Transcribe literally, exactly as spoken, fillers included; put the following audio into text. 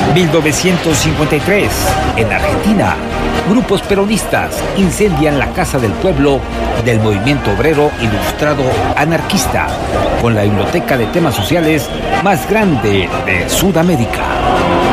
mil novecientos cincuenta y tres, en Argentina, grupos peronistas incendian la Casa del Pueblo del movimiento obrero ilustrado anarquista, con la biblioteca de temas sociales más grande de Sudamérica.